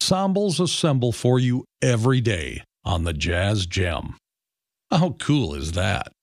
ensembles assemble for you every day on the Jazz Gem. How cool is that?